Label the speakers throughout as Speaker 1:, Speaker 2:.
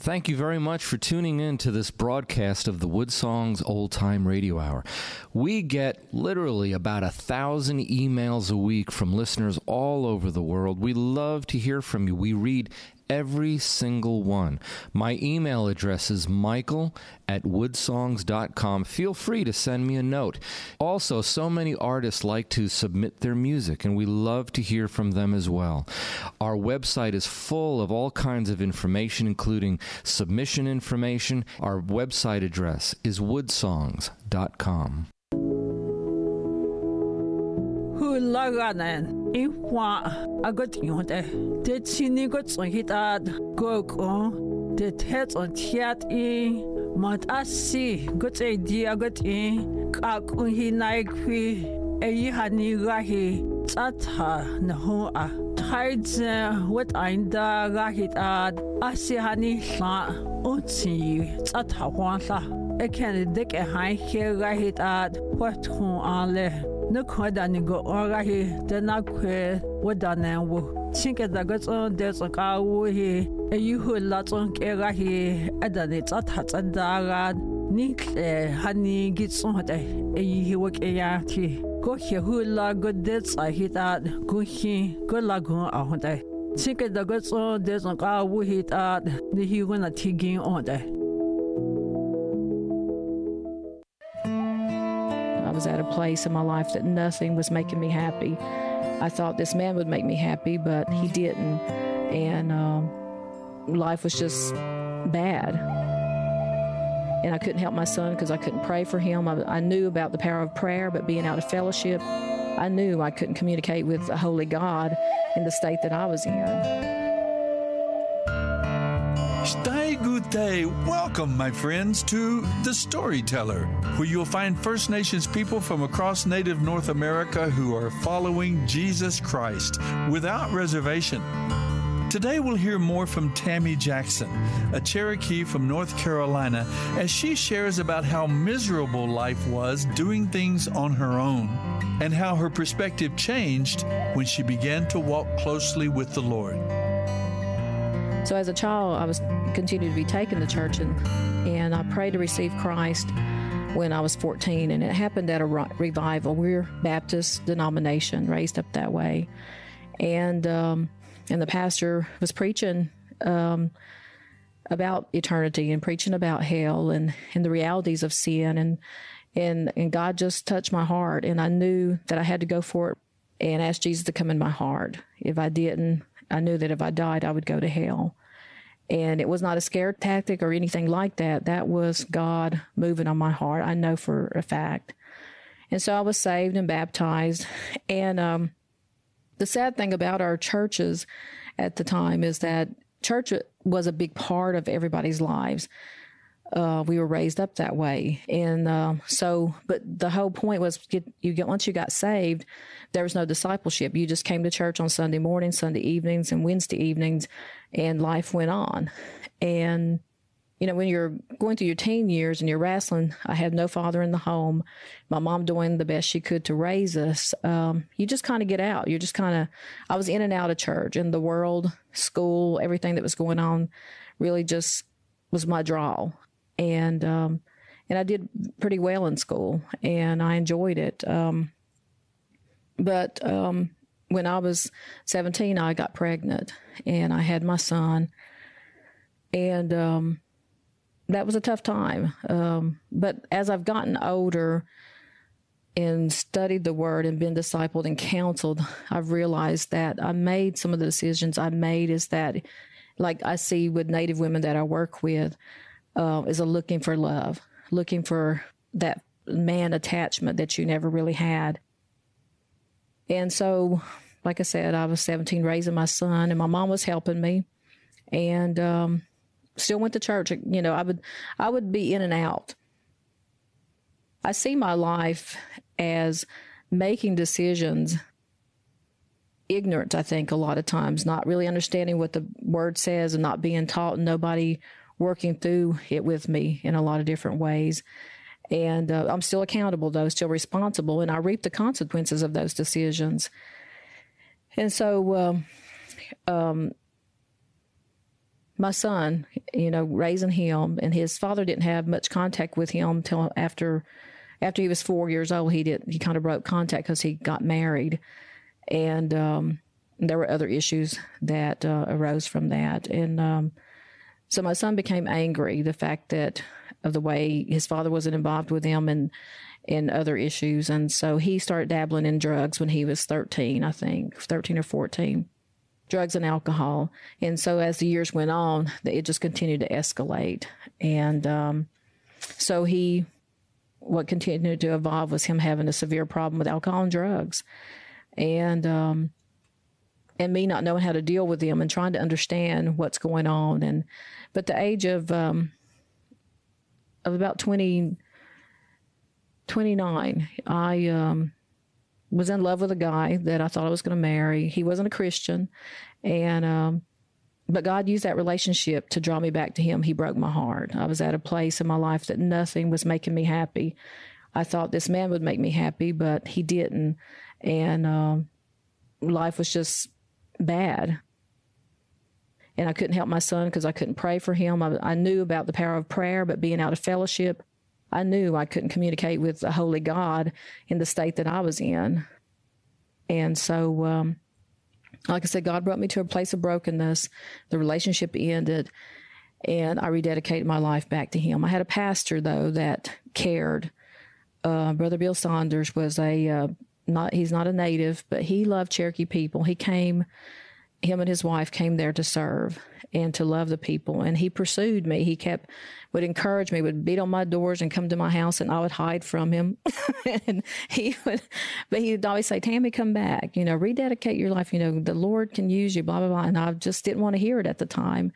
Speaker 1: Thank you very much for tuning in to this broadcast of the Woodsongs Old Time Radio Hour. We get literally about 1,000 emails a week from listeners all over the world. We love to hear from you. We read every single one. My email address is michael@woodsongs.com. Feel free to send me a note. Also, so many artists like to submit their music, and we love to hear from them as well. Our website is full of all kinds of information, including submission information. Our website address is woodsongs.com.
Speaker 2: Hulaganen iwa agot yonde de chini got so hitad go de tet on tiat mat asi got idea got kak hinai kwi hani gahi tsatha na ho a tides what ainda gahitad asi hani la otsi tsatha wala eken dik hai ke gahitad what ho ale Nukwada go orahi, the nakwe, Wadanan, Tinker the gods on there's a car he, a you who lots on Kerahi, Adanits at Hats and Darad, Nikle, Honey gets on a ye work a yati. Go here who la good debts I hit at, go he, good lagoon out there. Tinker the gods on there's a car who hit at the he went a tigging on there.
Speaker 3: I was at a place in my life that nothing was making me happy. I thought this man would make me happy, but he didn't. And life was just bad. And I couldn't help my son because I couldn't pray for him. I knew about the power of prayer, but being out of fellowship, I knew I couldn't communicate with a holy God in the state that I was in.
Speaker 4: Stai Gute, welcome, my friends, to The Storyteller, where you'll find First Nations people from across Native North America who are following Jesus Christ without reservation. Today we'll hear more from Tammy Jackson, a Cherokee from North Carolina, as she shares about how miserable life was doing things on her own and how her perspective changed when she began to walk closely with the Lord.
Speaker 3: So as a child, I was continued to be taken to church, and I prayed to receive Christ when I was 14, and it happened at a revival. We're Baptist denomination, raised up that way, and the pastor was preaching about eternity and preaching about hell and the realities of sin, and God just touched my heart, and I knew that I had to go for it and ask Jesus to come in my heart. If I didn't, I knew that if I died, I would go to hell. And it was not a scare tactic or anything like that. That was God moving on my heart. I know for a fact. And so I was saved and baptized. And the sad thing about our churches at the time is that church was a big part of everybody's lives. We were raised up that way. And but the whole point was once you got saved, there was no discipleship. You just came to church on Sunday mornings, Sunday evenings, and Wednesday evenings, and life went on. And, when you're going through your teen years and you're wrestling, I had no father in the home, my mom doing the best she could to raise us. You just kind of get out. You're just I was in and out of church and the world, school, everything that was going on really just was my draw. And I did pretty well in school, and I enjoyed it. But when I was 17, I got pregnant, and I had my son, and that was a tough time. But as I've gotten older and studied the Word and been discipled and counseled, I've realized that I made some of the decisions I made is that, like I see with Native women that I work with, is a looking for love, looking for that man attachment that you never really had. And so, like I said, I was 17 raising my son, and my mom was helping me, and still went to church. I would be in and out. I see my life as making decisions ignorant, I think, a lot of times, not really understanding what the Word says and not being taught, and nobody working through it with me in a lot of different ways. And I'm still accountable, though, still responsible, and I reap the consequences of those decisions. And so my son, raising him, and his father didn't have much contact with him till after he was 4 years old. He kind of broke contact because he got married, and there were other issues that arose from that. And so my son became angry, the fact that of the way his father wasn't involved with him and other issues. And so he started dabbling in drugs when he was 13, I think, 13 or 14, drugs and alcohol. And so as the years went on, it just continued to escalate. And so what continued to evolve was him having a severe problem with alcohol and drugs. And me not knowing how to deal with him and trying to understand what's going on. But the age of about 29, I was in love with a guy that I thought I was going to marry. He wasn't a Christian, but God used that relationship to draw me back to him. He broke my heart. I was at a place in my life that nothing was making me happy. I thought this man would make me happy, but he didn't. And life was just bad. And I couldn't help my son because I couldn't pray for him. I knew about the power of prayer, but being out of fellowship, I knew I couldn't communicate with the holy God in the state that I was in. And so, like I said, God brought me to a place of brokenness. The relationship ended, and I rededicated my life back to him. I had a pastor, though, that cared. Brother Bill Saunders was he's not a native, but he loved Cherokee people. Him and his wife came there to serve and to love the people. And he pursued me. He would encourage me, would beat on my doors and come to my house, and I would hide from him. And he would always say, Tammy, come back, rededicate your life. The Lord can use you, blah, blah, blah. And I just didn't want to hear it at the time.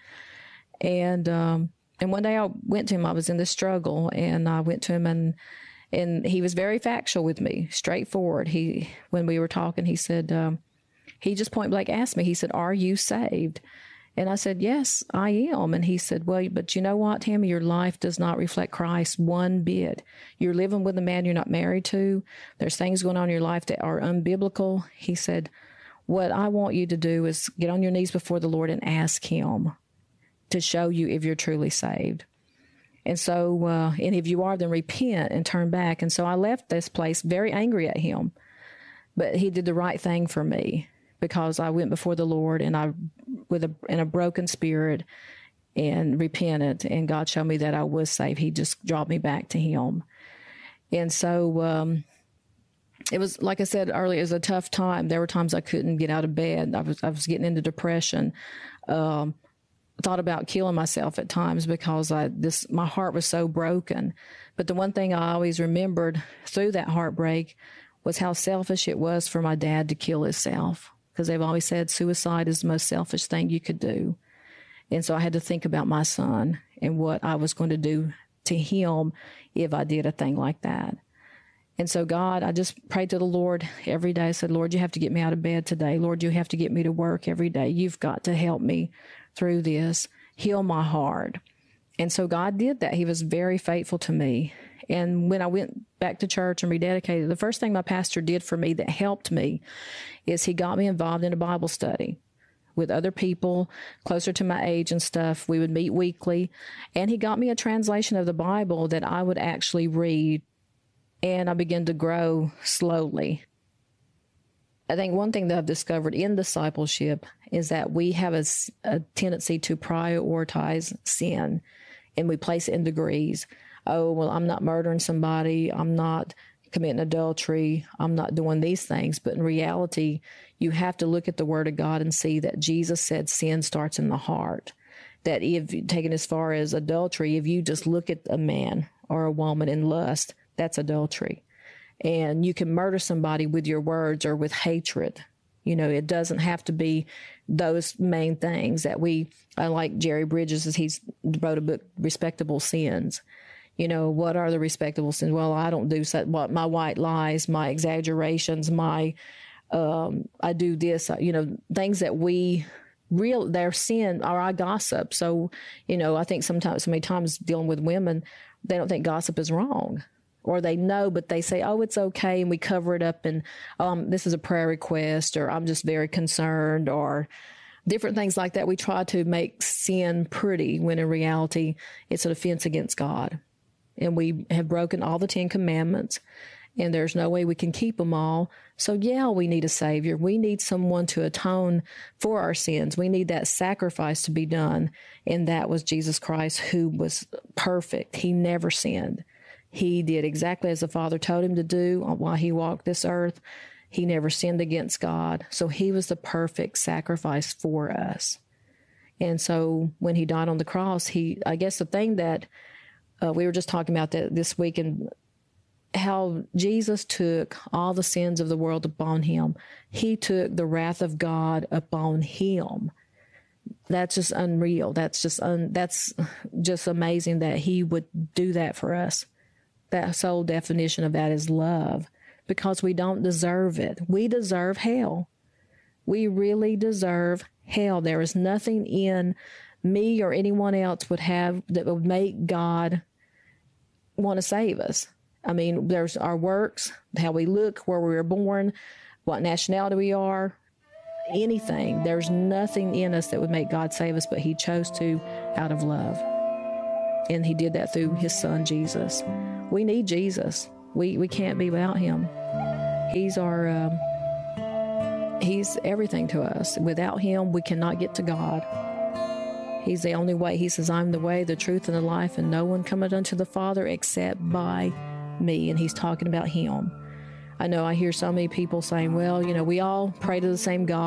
Speaker 3: And one day I went to him. I was in this struggle, and I went to him, and he was very factual with me, straightforward. When we were talking, he said, he just point blank asked me, he said, are you saved? And I said, yes, I am. And he said, well, but you know what, Tammy, your life does not reflect Christ one bit. You're living with a man you're not married to. There's things going on in your life that are unbiblical. He said, what I want you to do is get on your knees before the Lord and ask him to show you if you're truly saved. And so, and if you are, then repent and turn back. And so I left this place very angry at him, but he did the right thing for me, because I went before the Lord and in a broken spirit and repented, and God showed me that I was saved. He just brought me back to him. And so it was, like I said earlier, it was a tough time. There were times I couldn't get out of bed. I was getting into depression. Thought about killing myself at times because my heart was so broken. But the one thing I always remembered through that heartbreak was how selfish it was for my dad to kill himself, because they've always said suicide is the most selfish thing you could do. And so I had to think about my son and what I was going to do to him if I did a thing like that. And so God, I just prayed to the Lord every day. I said, Lord, you have to get me out of bed today. Lord, you have to get me to work every day. You've got to help me through this. Heal my heart. And so God did that. He was very faithful to me. And when I went back to church and rededicated, the first thing my pastor did for me that helped me is he got me involved in a Bible study with other people closer to my age and stuff. We would meet weekly. And he got me a translation of the Bible that I would actually read. And I began to grow slowly. I think one thing that I've discovered in discipleship is that we have a tendency to prioritize sin, and we place it in degrees. Oh, well, I'm not murdering somebody. I'm not committing adultery. I'm not doing these things. But in reality, you have to look at the Word of God and see that Jesus said sin starts in the heart. That if taken as far as adultery, if you just look at a man or a woman in lust, that's adultery. And you can murder somebody with your words or with hatred. It doesn't have to be those main things that I like Jerry Bridges, he's wrote a book, Respectable Sins. What are the respectable sins? Well, I don't do my white lies, my exaggerations, I do this, things that their sin, or I gossip. So, I think so many times dealing with women, they don't think gossip is wrong. Or they know, but they say, oh, it's okay, and we cover it up, and this is a prayer request, or I'm just very concerned, or different things like that. We try to make sin pretty when in reality it's an offense against God. And we have broken all the 10 commandments, and there's no way we can keep them all. So yeah, we need a Savior. We need someone to atone for our sins. We need that sacrifice to be done. And that was Jesus Christ, who was perfect. He never sinned. He did exactly as the Father told him to do while he walked this earth. He never sinned against God. So he was the perfect sacrifice for us. And so when he died on the cross, I guess the thing that we were just talking about that this week, and how Jesus took all the sins of the world upon him. He took the wrath of God upon him. That's just unreal. That's just amazing that he would do that for us. That sole definition of that is love, because we don't deserve it. We deserve hell. We really deserve hell. There is nothing in me or anyone else would have that would make God want to save us. I mean, there's our works, how we look, where we were born, what nationality we are, anything. There's nothing in us that would make God save us, but he chose to out of love. And he did that through his son, Jesus. We need Jesus. We can't be without him. He's he's everything to us. Without him, we cannot get to God. He's the only way. He says, I'm the way, the truth, and the life, and no one cometh unto the Father except by me. And he's talking about him. I know I hear so many people saying, well, we all pray to the same God.